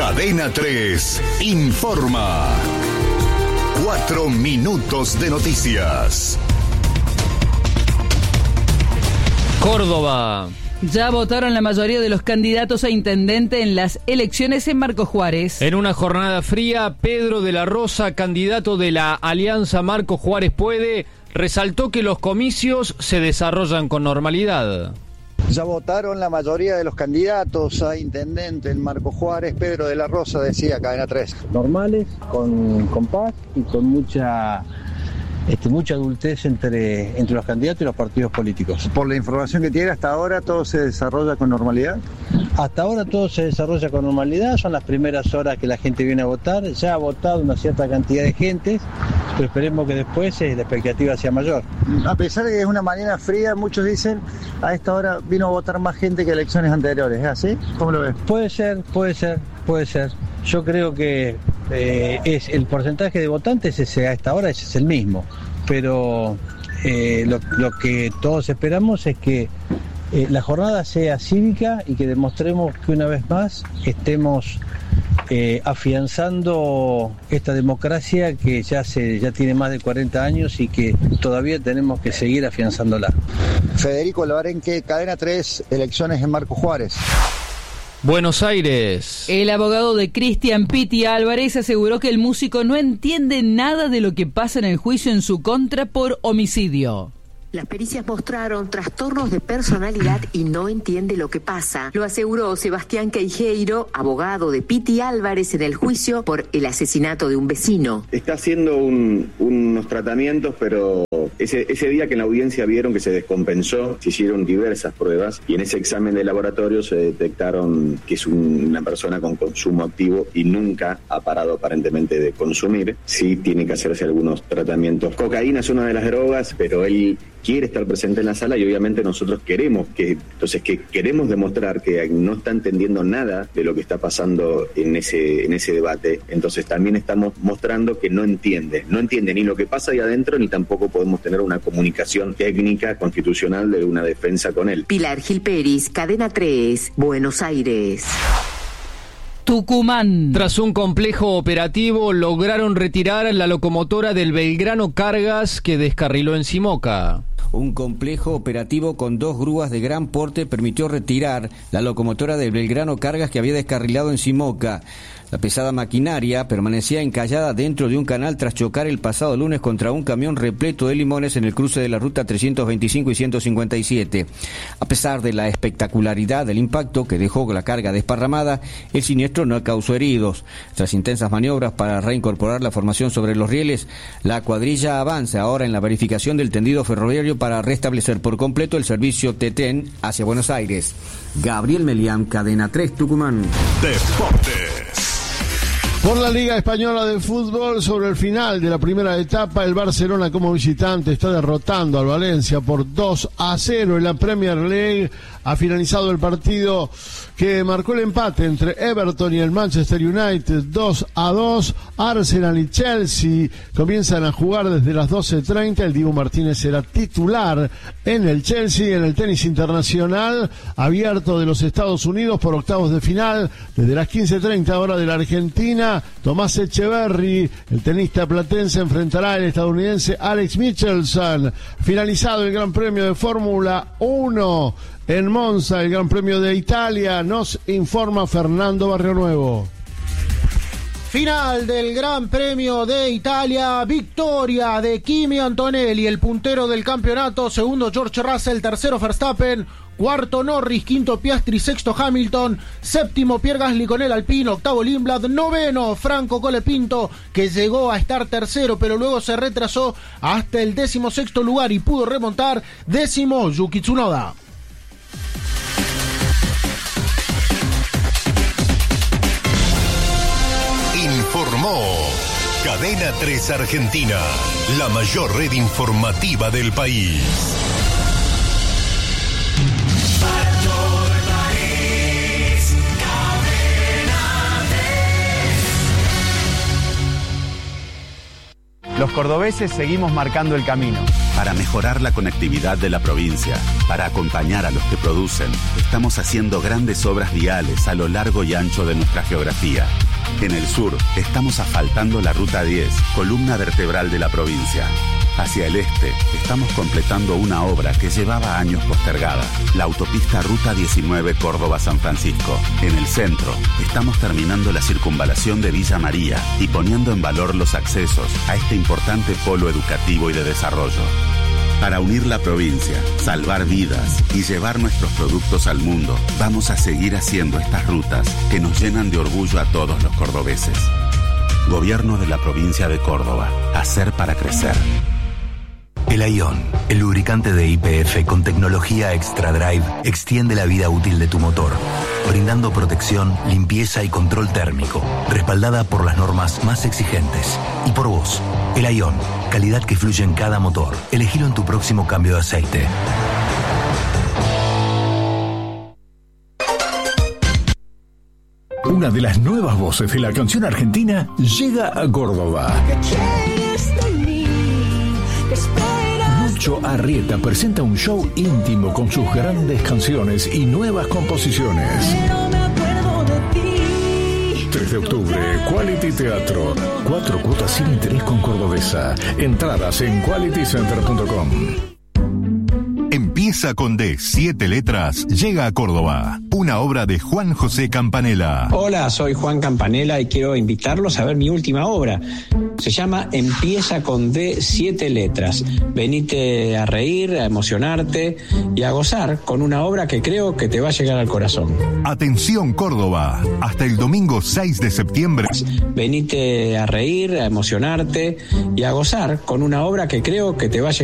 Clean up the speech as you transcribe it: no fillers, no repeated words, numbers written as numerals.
Cadena 3 informa. 4 minutos de noticias. Córdoba. Ya votaron la mayoría de los candidatos a intendente en las elecciones en Marcos Juárez. En una jornada fría, Pedro de la Rosa, candidato de la Alianza Marcos Juárez Puede, resaltó que los comicios se desarrollan con normalidad. Ya votaron la mayoría de los candidatos a intendente en Marcos Juárez. Pedro de la Rosa decía, Cadena 3. Normales, con paz y con mucha adultez entre los candidatos y los partidos políticos. Por la información que tiene hasta ahora, ¿todo se desarrolla con normalidad? Hasta ahora todo se desarrolla con normalidad, son las primeras horas que la gente viene a votar, ya ha votado una cierta cantidad de gente, pero esperemos que después la expectativa sea mayor. A pesar de que es una mañana fría, muchos dicen, a esta hora vino a votar más gente que elecciones anteriores, ¿es así? ¿Cómo lo ves? Puede ser. Yo creo que es el porcentaje de votantes a esta hora es el mismo, pero lo que todos esperamos es que la jornada sea cívica y que demostremos que una vez más estemos afianzando esta democracia que ya tiene más de 40 años y que todavía tenemos que seguir afianzándola. Federico Loarenque, Cadena 3, elecciones en Marcos Juárez. Buenos Aires. El abogado de Cristian Pitti Álvarez aseguró que el músico no entiende nada de lo que pasa en el juicio en su contra por homicidio. Las pericias mostraron trastornos de personalidad y no entiende lo que pasa. Lo aseguró Sebastián Queijeiro, abogado de Pitti Álvarez en el juicio por el asesinato de un vecino. Está haciendo unos tratamientos, pero ese día que en la audiencia vieron que se descompensó, se hicieron diversas pruebas y en ese examen de laboratorio se detectaron que es una persona con consumo activo y nunca ha parado aparentemente de consumir. Sí tiene que hacerse algunos tratamientos. Cocaína es una de las drogas, pero él quiere estar presente en la sala y obviamente nosotros queremos demostrar que no está entendiendo nada de lo que está pasando en ese debate. Entonces también estamos mostrando que no entiende ni lo que pasa ahí adentro, ni tampoco podemos tener una comunicación técnica constitucional de una defensa con él. Pilar Gilperis, Cadena 3, Buenos Aires. Tucumán. Tras un complejo operativo, lograron retirar la locomotora del Belgrano Cargas que descarriló en Simoca. Un complejo operativo con 2 grúas de gran porte permitió retirar la locomotora del Belgrano Cargas que había descarrilado en Simoca. La pesada maquinaria permanecía encallada dentro de un canal tras chocar el pasado lunes contra un camión repleto de limones en el cruce de la ruta 325 y 157. A pesar de la espectacularidad del impacto que dejó la carga desparramada, el siniestro no causó heridos. Tras intensas maniobras para reincorporar la formación sobre los rieles, la cuadrilla avanza ahora en la verificación del tendido ferroviario para restablecer por completo el servicio TETEN hacia Buenos Aires. Gabriel Melián, Cadena 3, Tucumán. Deportes. Por la Liga Española de Fútbol, sobre el final de la primera etapa, el Barcelona como visitante está derrotando al Valencia por 2-0 en la Premier League. Ha finalizado el partido que marcó el empate entre Everton y el Manchester United, 2-2. Arsenal y Chelsea comienzan a jugar desde las 12:30. El Dibu Martínez será titular en el Chelsea. En el tenis internacional abierto de los Estados Unidos por octavos de final, desde las 15:30 hora de la Argentina, Tomás Echeverry, el tenista platense, enfrentará al estadounidense Alex Michelson. Finalizado el Gran Premio de Fórmula 1 en Monza, el Gran Premio de Italia, nos informa Fernando Barrionuevo. Final del Gran Premio de Italia, victoria de Kimi Antonelli, el puntero del campeonato, segundo George Russell, tercero Verstappen, cuarto Norris, quinto Piastri, sexto Hamilton, séptimo Pierre Gasly con el Alpine, octavo Lindblad, noveno Franco Colapinto, que llegó a estar tercero pero luego se retrasó hasta el 16º lugar y pudo remontar, décimo Yuki Tsunoda. Informó Cadena 3 Argentina, la mayor red informativa del país. Los cordobeses seguimos marcando el camino. Para mejorar la conectividad de la provincia, para acompañar a los que producen, estamos haciendo grandes obras viales a lo largo y ancho de nuestra geografía. En el sur, estamos asfaltando la Ruta 10, columna vertebral de la provincia. Hacia el este, estamos completando una obra que llevaba años postergada, la autopista Ruta 19 Córdoba-San Francisco. En el centro, estamos terminando la circunvalación de Villa María y poniendo en valor los accesos a este importante polo educativo y de desarrollo. Para unir la provincia, salvar vidas y llevar nuestros productos al mundo, vamos a seguir haciendo estas rutas que nos llenan de orgullo a todos los cordobeses. Gobierno de la provincia de Córdoba. Hacer para crecer. El Aion, el lubricante de YPF con tecnología Extra Drive, extiende la vida útil de tu motor, brindando protección, limpieza y control térmico, respaldada por las normas más exigentes. Y por vos, el Aion, calidad que fluye en cada motor. Elegilo en tu próximo cambio de aceite. Una de las nuevas voces de la canción argentina llega a Córdoba. Lucho Arrieta presenta un show íntimo con sus grandes canciones y nuevas composiciones. 3 de octubre, Quality Teatro. 4 cuotas sin interés con Cordobesa. Entradas en qualitycenter.com. Empieza con D, 7 letras, llega a Córdoba. Una obra de Juan José Campanella. Hola, soy Juan Campanella y quiero invitarlos a ver mi última obra. Se llama Empieza con D, 7 letras. Venite a reír, a emocionarte y a gozar con una obra que creo que te va a llegar al corazón. Atención Córdoba, hasta el domingo 6 de septiembre. Venite a reír, a emocionarte y a gozar con una obra que creo que te va a llegar